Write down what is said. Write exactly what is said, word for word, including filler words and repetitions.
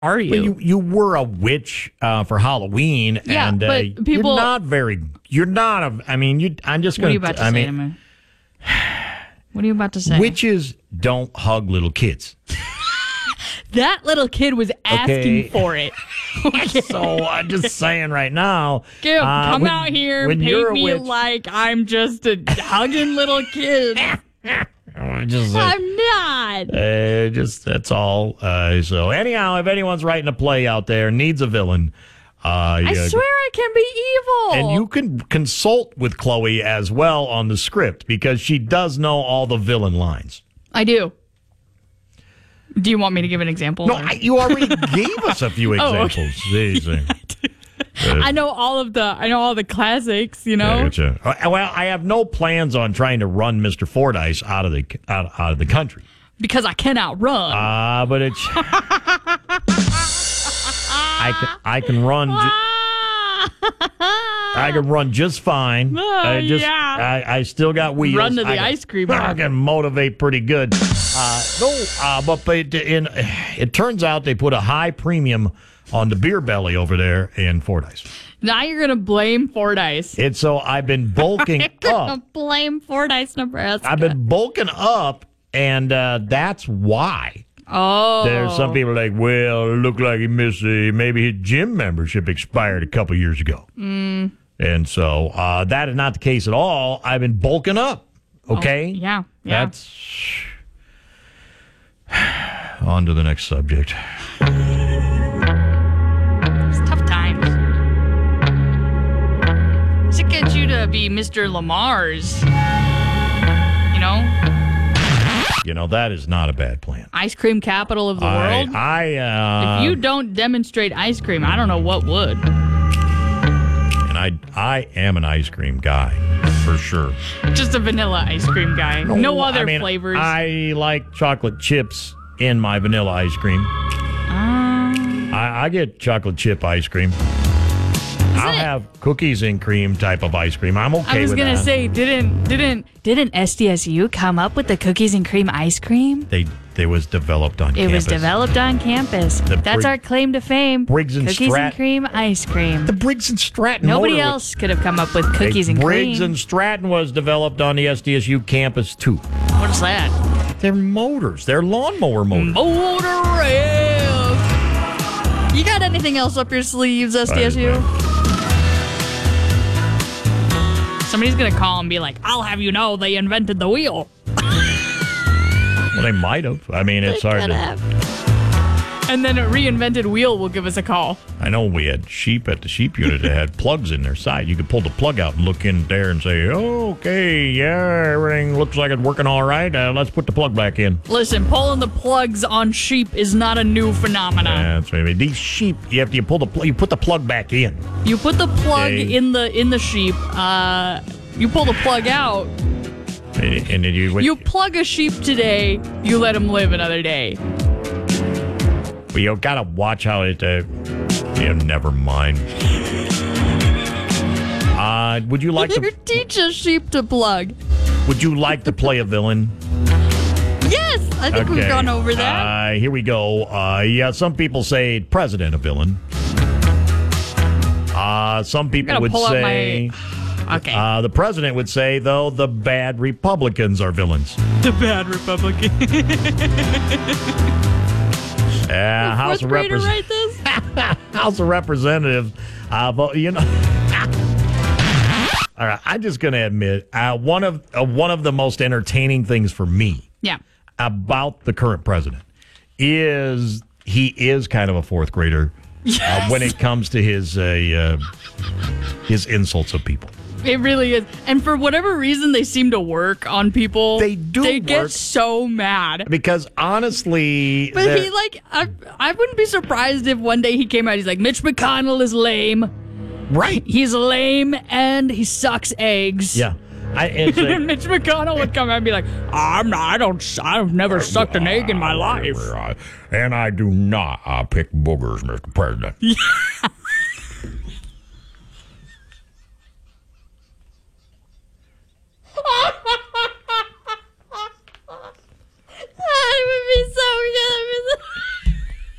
are you? Well, you you were a witch uh, for Halloween, Yeah, and uh, but people- you're not very. You're not a. I mean, you. I'm just What are going you about to I say mean, to me? What are you about to say? witches don't hug little kids. That little kid was asking Okay. for it. So I'm just saying right now. Kim, uh, come when- out here when and you're paint a me witch, like I'm just a hugging little kid. I'm just saying. I'm not. Uh, just that's all. Uh, so anyhow, if anyone's writing a play out there needs a villain, uh, I yeah, swear I can be evil. and you can consult with Chloe as well on the script because she does know all the villain lines. I do. Do you want me to give an example? No, or- I, you already gave us a few Oh, examples. okay. Jeez, uh, I know all of the. I know all the classics. You know. yeah, gotcha. Uh, Well, I have no plans on trying to run Mister Fordyce out of the out, out of the country. Because I cannot run. Ah, uh, but it's I can I can run. Ju- I can run just fine. Uh, I just, yeah. I, I still got wheels. Run to the I can, ice cream I truck. can motivate pretty good. Uh, no, uh, but it, in, it turns out they put a high premium on the beer belly over there in Fordyce. Now you're gonna blame Fordyce. And so I've been bulking You're gonna up. blame Fordyce, Nebraska. I've been bulking up, and uh, that's why. Oh. There's some people like, well, it looked like he missed a, maybe his gym membership expired a couple years ago. Mm. And so uh, that is not the case at all. I've been bulking up. Okay? Oh, yeah. Yeah. That's. On to the next subject. It's tough times. Should get you to be Mister Lamar's. You know? You know, that is not a bad plan. Ice cream capital of the I, world. I, uh, If you don't demonstrate ice cream, I don't know what would. and I, I am an ice cream guy, for sure. Just a vanilla ice cream guy. No, other I mean, flavors. I like chocolate chips in my vanilla ice cream. Um, I, I get chocolate chip ice cream. I'll it- have cookies and cream type of ice cream. I'm okay I was with gonna that. say, didn't didn't didn't S D S U come up with the cookies and cream ice cream? They they was developed on It campus. was developed on campus. The That's Brig- our claim to fame. Briggs and cookies and Strat- cream ice cream. The Briggs and Stratton. Nobody motor else could have come up with cookies and Briggs cream. and Stratton was developed on the S D S U campus too. What is that? They're motors. They're lawnmower motors. Motor rail. You got anything else up your sleeves, S D S U? Somebody's gonna call and be like, "I'll have you know they invented the wheel." Well, they might have. I mean, it's hard to. And then a reinvented wheel will give us a call. I know we had sheep at the sheep unit that had plugs in their side. You could pull the plug out and look in there and say, oh, okay, yeah, everything looks like it's working all right. Uh, let's put the plug back in. Listen, pulling the plugs on sheep is not a new phenomenon. That's what I mean. These sheep, you have to you pull the pl- you put the plug back in. You put the plug Okay. in the in the sheep. Uh, you pull the plug out. And, and then you, You plug a sheep today. You let him live another day. well, you gotta watch how it. Uh, yeah, never mind. Uh, would you like You to? teach a sheep to plug. Would you like to play a villain? Yes, I think we've gone over that. Uh, here we go. Uh, yeah, some people say president a villain. Uh, some people gotta would pull out say. Okay. Uh, the president would say, though, the bad Republicans are villains. the bad Republican. Uh, House Fourth of grader Repres- write this? House of Representatives. Uh, but, you know. All right, I'm just going to admit uh, one of uh, one of the most entertaining things for me Yeah. about the current president is he is kind of a fourth grader uh, when it comes to his uh, uh, his insults of people. It really is. And for whatever reason, they seem to work on people. They do They get work. so mad. Because honestly, But they're- he, like, I, I wouldn't be surprised if one day he came out, he's like, Mitch McConnell is lame. right? He's lame and he sucks eggs. Yeah, I, it's a- And Mitch McConnell would come out and be like, I'm not, I don't, I've never sucked an egg in my life. And I do not uh, pick boogers, Mister President.